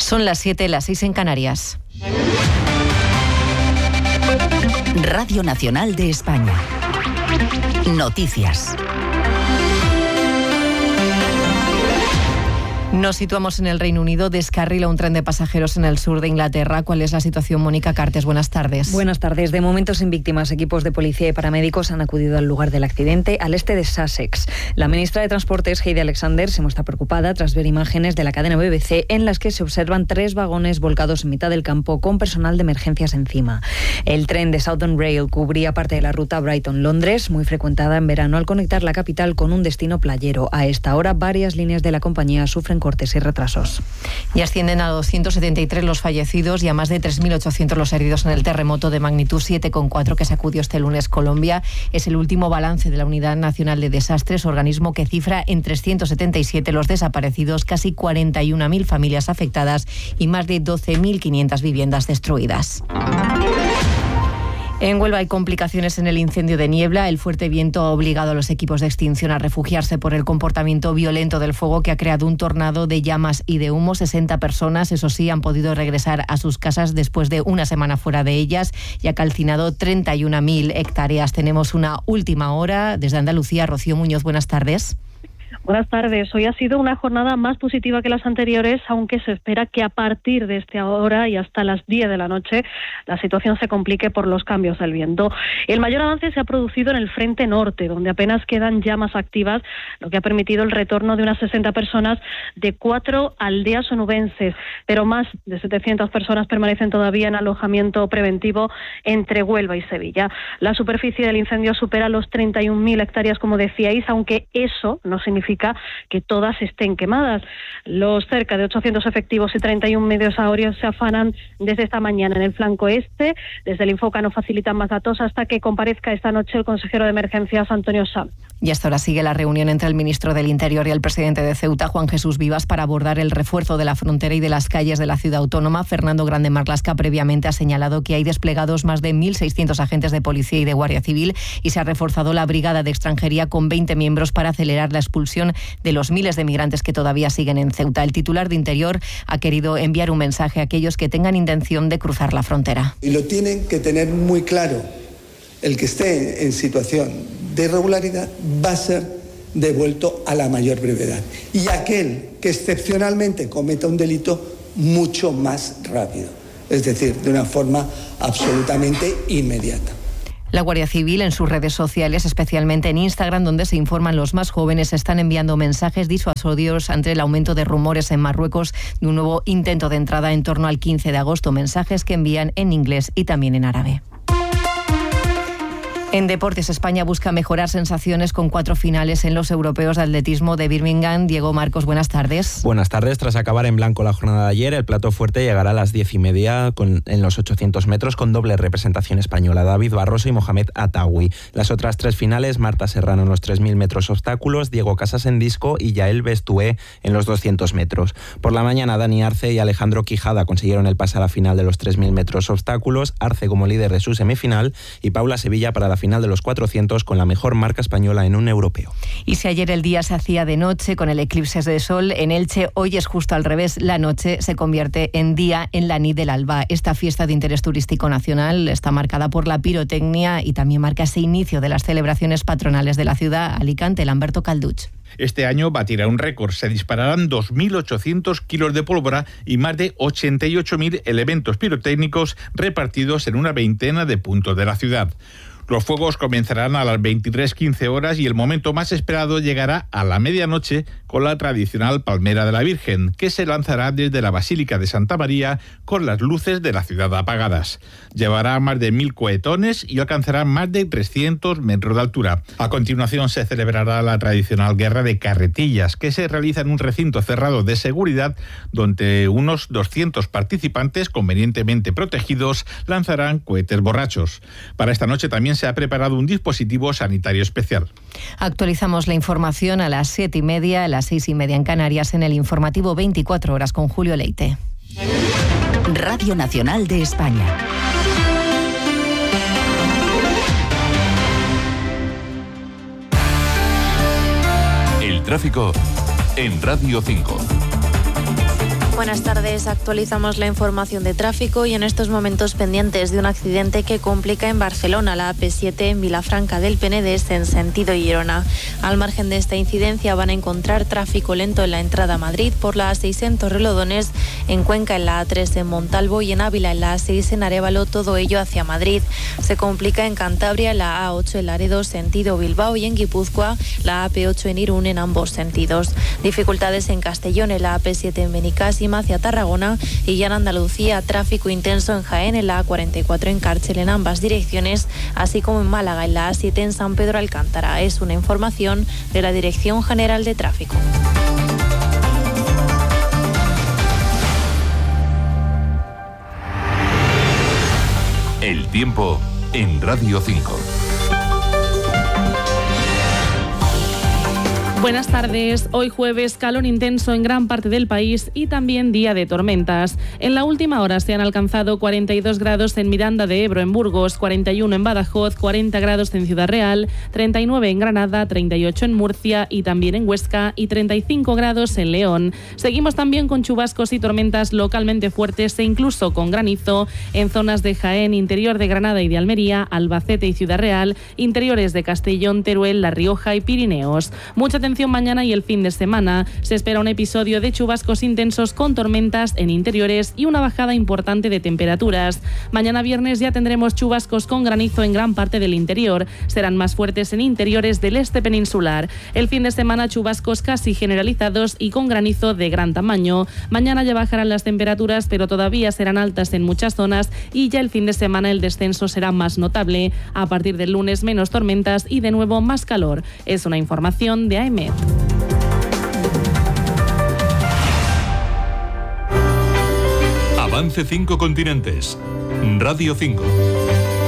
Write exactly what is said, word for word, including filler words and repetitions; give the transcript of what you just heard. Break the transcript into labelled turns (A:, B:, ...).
A: Son las siete, las seis en Canarias.
B: Radio Nacional de España. Noticias.
A: Nos situamos en el Reino Unido. Descarrila un tren de pasajeros en el sur de Inglaterra. ¿Cuál es la situación, Mónica Cartes? Buenas tardes.
C: Buenas tardes. De momento sin víctimas. Equipos de policía y paramédicos han acudido al lugar del accidente, al este de Sussex. La ministra de Transportes, Heidi Alexander, se muestra preocupada tras ver imágenes de la cadena B B C en las que se observan tres vagones volcados en mitad del campo con personal de emergencias encima. El tren de Southern Rail cubría parte de la ruta Brighton-Londres, muy frecuentada en verano al conectar la capital con un destino playero. A esta hora, varias líneas de la compañía sufren cortes y retrasos.
A: Y ascienden a doscientos setenta y tres los fallecidos y a más de tres mil ochocientos los heridos en el terremoto de magnitud siete coma cuatro que sacudió este lunes Colombia. Es el último balance de la Unidad Nacional de Desastres, organismo que cifra en trescientos setenta y siete los desaparecidos, casi cuarenta y una mil familias afectadas y más de doce mil quinientas viviendas destruidas. En Huelva hay complicaciones en el incendio de Niebla. El fuerte viento ha obligado a los equipos de extinción a refugiarse por el comportamiento violento del fuego que ha creado un tornado de llamas y de humo. sesenta personas, eso sí, han podido regresar a sus casas después de una semana fuera de ellas y ha calcinado treinta y una mil hectáreas. Tenemos una última hora desde Andalucía. Rocío Muñoz, buenas tardes.
D: Buenas tardes. Hoy ha sido una jornada más positiva que las anteriores, aunque se espera que a partir de esta hora y hasta las diez de la noche la situación se complique por los cambios del viento. El mayor avance se ha producido en el frente norte, donde apenas quedan llamas activas, lo que ha permitido el retorno de unas sesenta personas de cuatro aldeas onubenses, pero más de setecientas personas permanecen todavía en alojamiento preventivo entre Huelva y Sevilla. La superficie del incendio supera los treinta y una mil hectáreas, como decíais, aunque eso no significa que todas estén quemadas. Los cerca de ochocientos efectivos y treinta y un medios aéreos se afanan desde esta mañana en el flanco este. Desde el Infoca no facilitan más datos hasta que comparezca esta noche el consejero de emergencias, Antonio Sanz.
A: Y hasta ahora sigue la reunión entre el ministro del Interior y el presidente de Ceuta, Juan Jesús Vivas, para abordar el refuerzo de la frontera y de las calles de la ciudad autónoma. Fernando Grande Marlaska previamente ha señalado que hay desplegados más de mil seiscientos agentes de policía y de Guardia Civil y se ha reforzado la brigada de extranjería con veinte miembros para acelerar la expulsión de los miles de migrantes que todavía siguen en Ceuta. El titular de Interior ha querido enviar un mensaje a aquellos que tengan intención de cruzar la frontera.
E: Y lo tienen que tener muy claro. El que esté en situación de irregularidad va a ser devuelto a la mayor brevedad. Y aquel que excepcionalmente cometa un delito, mucho más rápido. Es decir, de una forma absolutamente inmediata.
A: La Guardia Civil en sus redes sociales, especialmente en Instagram, donde se informan los más jóvenes, están enviando mensajes disuasorios ante el aumento de rumores en Marruecos de un nuevo intento de entrada en torno al quince de agosto. Mensajes que envían en inglés y también en árabe. En deportes, España busca mejorar sensaciones con cuatro finales en los europeos de atletismo de Birmingham. Diego Marcos, buenas tardes.
F: Buenas tardes. Tras acabar en blanco la jornada de ayer, el plato fuerte llegará a las diez y media con, en los ochocientos metros con doble representación española, David Barroso y Mohamed Atawi. Las otras tres finales, Marta Serrano en los tres mil metros obstáculos, Diego Casas en disco y Yael Bestué en los doscientos metros. Por la mañana, Dani Arce y Alejandro Quijada consiguieron el pase a la final de los tres mil metros obstáculos, Arce como líder de su semifinal y Paula Sevilla para la final de los cuatrocientos con la mejor marca española en un europeo.
A: Y si ayer el día se hacía de noche con el eclipse de sol en Elche, hoy es justo al revés. La noche se convierte en día en la nit del alba. Esta fiesta de interés turístico nacional está marcada por la pirotecnia y también marca ese inicio de las celebraciones patronales de la ciudad. Alicante, Lamberto Calduch.
G: Este año batirá un récord. Se dispararán dos mil ochocientos kilos de pólvora y más de ochenta y ocho mil elementos pirotécnicos repartidos en una veintena de puntos de la ciudad. Los fuegos comenzarán a las veintitrés quince horas y el momento más esperado llegará a la medianoche con la tradicional Palmera de la Virgen, que se lanzará desde la Basílica de Santa María con las luces de la ciudad apagadas. Llevará más de mil cohetones y alcanzará más de trescientos metros de altura. A continuación se celebrará la tradicional guerra de carretillas, que se realiza en un recinto cerrado de seguridad donde unos doscientos participantes convenientemente protegidos lanzarán cohetes borrachos. Para esta noche también se ha preparado un dispositivo sanitario especial.
A: Actualizamos la información a las siete y media, a las seis y media en Canarias, en el informativo veinticuatro horas con Julio Leite.
B: Radio Nacional de España.
H: El tráfico en Radio cinco. Buenas tardes, actualizamos la información de tráfico y en estos momentos pendientes de un accidente que complica en Barcelona la A P siete en Vilafranca del Penedès en sentido Girona. Al margen de esta incidencia van a encontrar tráfico lento en la entrada a Madrid por la A seis en Torrelodones, en Cuenca en la A tres en Montalvo y en Ávila en la A seis en Arévalo, todo ello hacia Madrid. Se complica en Cantabria la A ocho en Laredo sentido Bilbao y en Guipúzcoa la A P ocho en Irún en ambos sentidos. Dificultades en Castellón en la A P siete en Benicàssim hacia Tarragona y ya en Andalucía tráfico intenso en Jaén en la A cuarenta y cuatro en Cárcel en ambas direcciones, así como en Málaga en la A siete en San Pedro Alcántara. Es una información de la Dirección General de Tráfico.
I: El tiempo en Radio cinco.
J: Buenas tardes. Hoy jueves, calor intenso en gran parte del país y también día de tormentas. En la última hora se han alcanzado cuarenta y dos grados en Miranda de Ebro, en Burgos, cuarenta y uno en Badajoz, cuarenta grados en Ciudad Real, treinta y nueve en Granada, treinta y ocho en Murcia y también en Huesca y treinta y cinco grados en León. Seguimos también con chubascos y tormentas localmente fuertes e incluso con granizo en zonas de Jaén, interior de Granada y de Almería, Albacete y Ciudad Real, interiores de Castellón, Teruel, La Rioja y Pirineos. Mucha atención mañana y el fin de semana. Se espera un episodio de chubascos intensos con tormentas en interiores y una bajada importante de temperaturas. Mañana viernes ya tendremos chubascos con granizo en gran parte del interior. Serán más fuertes en interiores del este peninsular. El fin de semana chubascos casi generalizados y con granizo de gran tamaño. Mañana ya bajarán las temperaturas, pero todavía serán altas en muchas zonas y ya el fin de semana el descenso será más notable. A partir del lunes menos tormentas y de nuevo más calor. Es una información de A E M E T.
I: Avance cinco continentes. Radio cinco.